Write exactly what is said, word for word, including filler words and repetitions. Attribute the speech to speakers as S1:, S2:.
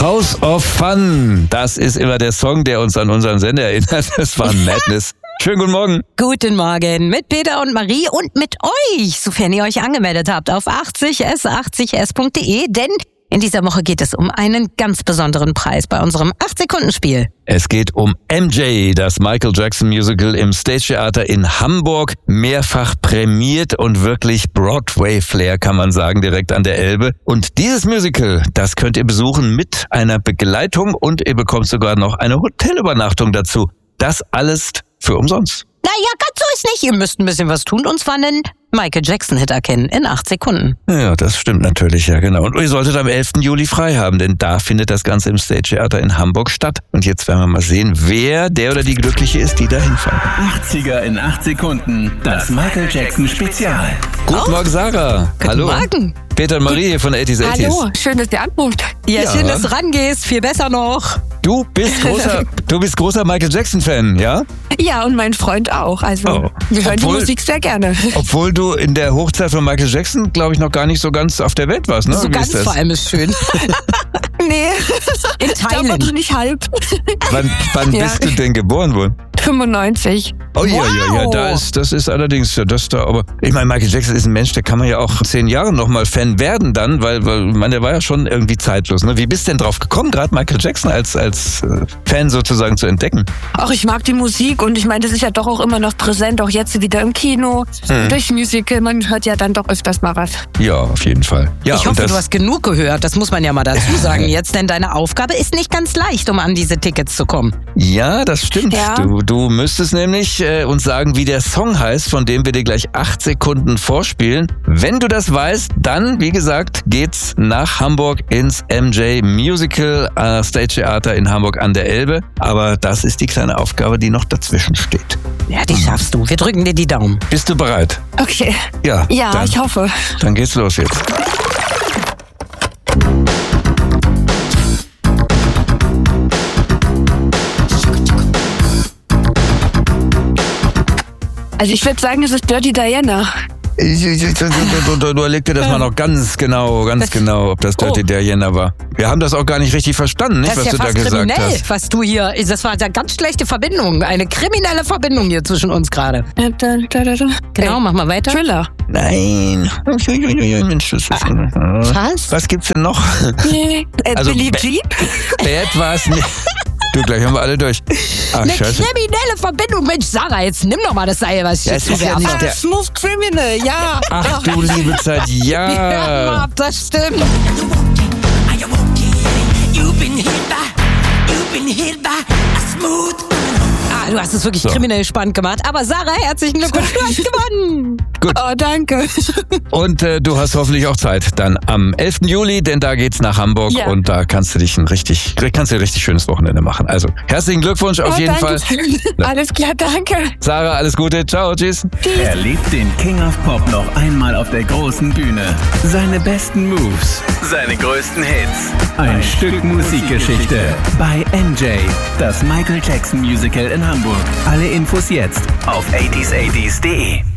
S1: House of Fun. Das ist immer der Song, der uns an unseren Sender erinnert. Das war Madness. Schönen guten Morgen.
S2: Guten Morgen mit Peter und Marie und mit euch, sofern ihr euch angemeldet habt auf achtzig s achtzig s punkt de, denn in dieser Woche geht es um einen ganz besonderen Preis bei unserem acht-Sekunden-Spiel.
S1: Es geht um M J, das Michael Jackson Musical im Stage Theater in Hamburg. Mehrfach prämiert und wirklich Broadway-Flair, kann man sagen, direkt an der Elbe. Und dieses Musical, das könnt ihr besuchen mit einer Begleitung und ihr bekommt sogar noch eine Hotelübernachtung dazu. Das alles für umsonst.
S2: Naja, ganz so ist nicht. Ihr müsst ein bisschen was tun und zwar einen Michael Jackson-Hit erkennen in acht Sekunden.
S1: Ja, das stimmt natürlich, ja genau. Und ihr solltet am elften Juli frei haben, denn da findet das Ganze im Stage Theater in Hamburg statt. Und jetzt werden wir mal sehen, wer der oder die Glückliche ist, die da hinfahren.
S3: achtziger in acht Sekunden, das Michael Jackson Spezial.
S1: Guten
S2: Oh.
S1: Morgen, Sarah.
S2: Guten
S1: Hallo.
S2: Morgen.
S1: Peter und Marie von achtziger achtziger.
S4: Hallo, schön, dass ihr anruft.
S2: Ja,
S1: Ja.
S2: schön, dass du rangehst. Viel besser noch.
S1: Du bist großer, du bist großer Michael Jackson-Fan, ja?
S4: Ja, und mein Freund auch. Also,
S1: Oh.
S4: wir hören
S1: Obwohl-
S4: die Musik sehr gerne.
S1: Obwohl du in der Hochzeit von Michael Jackson, glaube ich, noch gar nicht so ganz auf der Welt warst, ne?
S2: So
S1: Wie
S2: ganz
S1: ist das?
S2: vor allem ist schön.
S4: Nee,
S2: In
S4: ich glaube
S2: Teilen.
S4: doch nicht halb.
S1: Wann, wann
S4: Ja.
S1: bist du denn geboren worden?
S4: fünfundneunzig.
S1: Oh ja, ja, ja,
S2: Wow.
S1: da ist, das ist allerdings, ja, das da, aber ich meine, Michael Jackson ist ein Mensch, der kann man ja auch in zehn Jahren nochmal Fan werden dann, weil, weil, ich meine, der war ja schon irgendwie zeitlos, ne? Wie bist du denn drauf gekommen, gerade Michael Jackson als, als äh, Fan sozusagen zu entdecken?
S4: Auch ich mag die Musik und ich meine, das ist ja doch auch immer noch präsent, auch jetzt wieder im Kino,
S1: Hm.
S4: durch Musical, man hört ja dann doch öfters mal was.
S1: Ja, auf jeden Fall. Ja,
S2: Ich
S1: und
S2: hoffe,
S1: das,
S2: du hast genug gehört. Das muss man ja mal dazu sagen. Jetzt, denn deine Aufgabe ist nicht ganz leicht, um an diese Tickets zu kommen.
S1: Ja, das stimmt.
S4: Ja.
S1: Du, du müsstest nämlich äh, uns sagen, wie der Song heißt, von dem wir dir gleich acht Sekunden vorspielen. Wenn du das weißt, dann, wie gesagt, geht's nach Hamburg ins M J Musical äh, Stage Theater in Hamburg an der Elbe. Aber das ist die kleine Aufgabe, die noch dazwischen steht.
S2: Ja, die schaffst du. Wir drücken dir die Daumen.
S1: Bist du bereit?
S4: Okay.
S1: Ja.
S4: Ja,
S1: dann,
S4: ich hoffe.
S1: Dann geht's los jetzt.
S4: Also ich würde sagen, es ist Dirty Diana.
S1: Du überleg dir das mal noch ganz genau, ganz genau, ob das Dirty
S2: Oh.
S1: Diana war. Wir haben das auch gar nicht richtig verstanden, nicht,
S2: Das ist
S1: was
S2: ja
S1: du da
S2: fast
S1: gesagt
S2: kriminell,
S1: hast.
S2: was du hier. Das war eine ganz schlechte Verbindung. Eine kriminelle Verbindung hier zwischen uns gerade.
S4: Äh, da, da, da, da.
S2: Genau,
S4: Äh,
S2: mach mal weiter.
S4: Thriller.
S1: Nein. Mensch, das ist
S2: Was?
S1: Was gibt's denn noch?
S4: Nee. Äh,
S1: Also,
S4: Billie
S1: Ba-
S4: Jean?
S1: Bad war's nicht. Du, gleich haben wir alle durch. Ach,
S2: Eine
S1: scheiße.
S2: kriminelle Verbindung. Mensch, Sarah, jetzt nimm doch mal das Seil, was ich
S1: Das
S2: dir
S1: ist ja
S2: zuwerfe.
S1: nicht der-
S4: Ah, Smooth Criminal, ja.
S1: Ach du liebe Zeit,
S2: Ja,
S1: ja.
S2: das stimmt.
S5: You've been hit by, you've been hit by a smooth.
S2: Ah, du hast es wirklich
S1: So.
S2: kriminell spannend gemacht. Aber Sarah, herzlichen Glückwunsch, du hast gewonnen.
S4: Oh, danke.
S1: Und äh, du hast hoffentlich auch Zeit dann am elften Juli, denn da geht's nach Hamburg
S4: Ja.
S1: und da kannst du dich ein richtig, kannst du ein richtig schönes Wochenende machen. Also herzlichen Glückwunsch auf
S4: oh,
S1: jeden
S4: danke.
S1: Fall.
S4: Alles klar, danke.
S1: Sarah, alles Gute. Ciao, tschüss.
S3: Erlebt den King of Pop noch einmal auf der großen Bühne. Seine besten Moves, seine größten Hits. Ein Stück Musikgeschichte bei M J, das Michael Jackson Musical in Hamburg. Alle Infos jetzt auf achtziger achtziger punkt de.